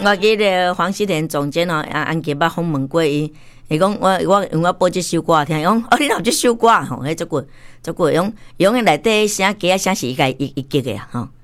我记得黄西田总监安吉捌访问过伊，伊讲我播这首歌听，讲你若这首歌吼，迄足久用内底声歌声是伊记的吼，啊，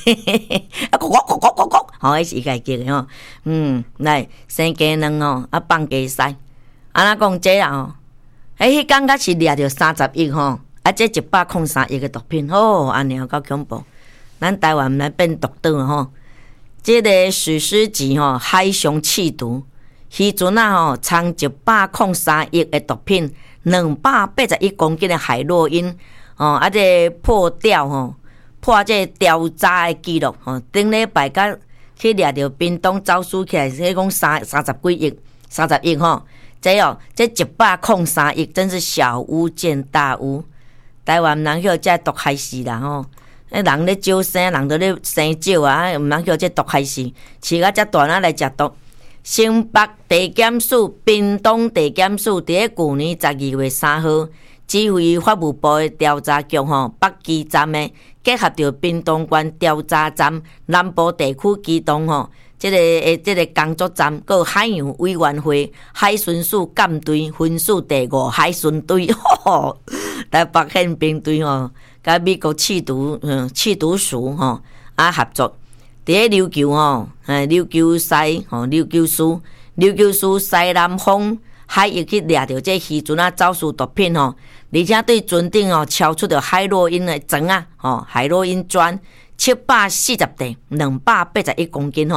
吼，迄是伊记的吼，来生鸡卵吼，啊放鸡屎，安那讲这啦吼，迄感觉是掠着30亿吼，啊这103亿的毒品，安尼够恐怖，咱台湾来变毒岛吼。这个史诗级吼，海上气毒，渔船吼藏103亿的毒品，281公斤的海洛因，啊这破钓吼，破这调查的记录吼，顶礼拜甲去掠着屏东走私起来，是讲30亿吼，这103亿，真是小巫见大巫。台湾人叫这毒害死啦吼。人咧招生，人都咧生少啊，毋通叫这毒害死，饲啊遮大仔来食毒。新北地检署、屏东地检署伫去年12月3号，指挥法务部的调查局北基站的结合着屏东县调查站、南部地区机动这个工作站，还有海洋委员会海巡署舰队分署第5海巡队，来北宪兵队甲美国缉毒署合作，伫琉球琉球西南方海域去掠着这渔船走私毒品而且对船顶超出着海洛因的砖海洛因砖740袋，281公斤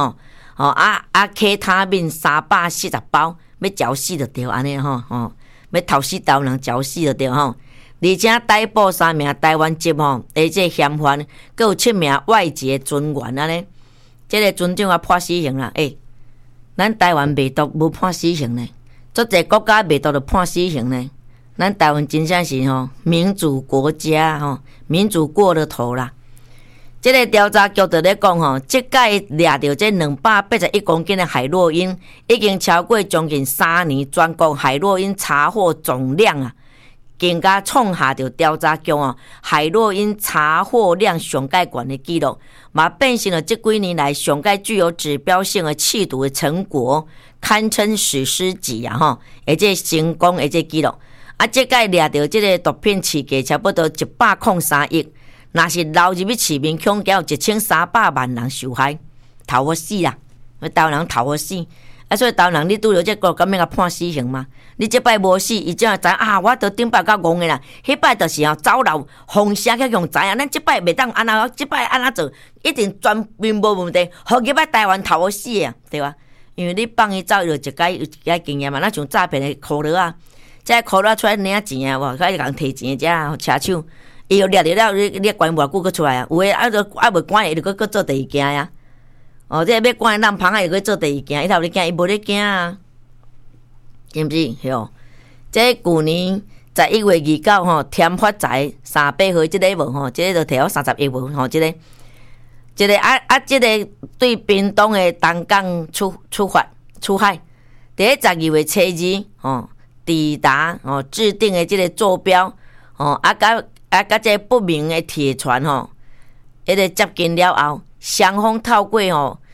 케他命340包，要嚼死就对安尼要头死头人嚼死就对而且逮捕3名台湾籍而且嫌犯，还有7名外籍船员安尼。这个船长判死刑啦，咱台湾卖毒无判死刑呢，足侪国家卖毒就判死刑呢。咱台湾真正是民主国家民主过了头啦。这个调查局就咧讲这届掠到这281公斤的海洛因，已经超过将近3年全国海洛因查获总量啊。更加创下着调查局海洛因查获量上界悬的纪录，嘛变成了这几年来上界具有指标性的缉毒的成果，堪称史诗级而且成功的这纪录。这届掠到这个毒品市价差不多103亿，若是流入去市面，恐惊有1300万人受害，头好死啦！台湾人头好死。所以台湾人你拄着这个，敢免甲判死刑吗？你这摆无死，伊才知我都顶摆较戆的啦。迄摆就是走漏风声去用知影，咱这摆袂当安那，这摆安那做，一定全面无问题。好几摆台湾头好死啊，对吧？因为你放伊走，就一解经验嘛。那像诈骗的箍佬啊，这箍佬出来领钱啊，开始共摕钱遮车手，伊又掠着了，你关偌久佫出来啊？有诶未关，伊就佫做第二件呀。这要关人旁又去做第二件，伊头咧惊，伊无咧惊啊，是毋是？这去年11月29添发财300号这个无这个就摕到30亿无这个这个对屏东的东港出海，伫12月初2抵达制定的这个坐标甲这不明的铁船迄个接近了后，双方透过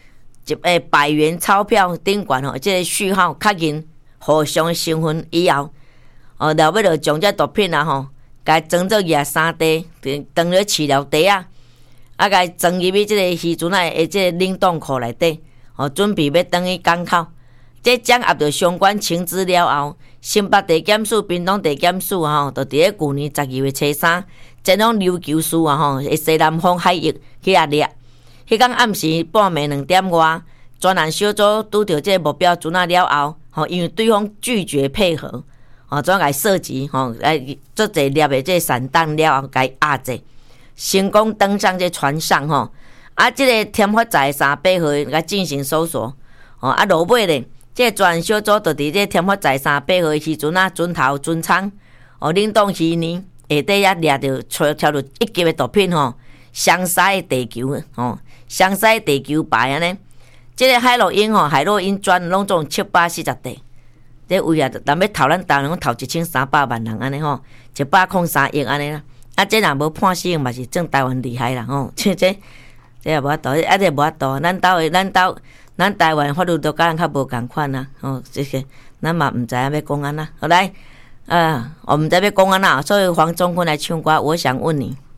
100元钞票顶悬这个序号确认互相的身份以后，了要就将这毒品甲装做23袋，当咧饲料袋甲装入去这个渔船的这个冷冻库内底，准备要转去港口。这掌握到相关情资了后，新北地检署、屏东地检署就伫咧去年12月初3，前往琉球署西南方海域去掠。迄天暗时半暝2点外，专案小组拄到这个目标船了后，因为对方拒绝配合，怎甲射击足侪粒的这散弹了后，甲伊压制，成功登上这船上这个添发财300号甲进行搜索落尾咧，这个专案小组就伫这添发财300号渔船船头、船舱冷冻鱼呢下底掠着挑着1级的毒品详细的地球详细地球牌安尼，这个海洛因砖拢总740袋，这位咱要偷咱台湾偷1300万人安尼103亿安尼啦。这若无判死刑嘛是算台湾厉害啦这也无法度，这无法度，咱咱台湾法律都甲咱较无共款啊，这个咱嘛毋知影要讲安那。好来，我们在要讲安那，所以黄宗坤来唱歌，我想问你。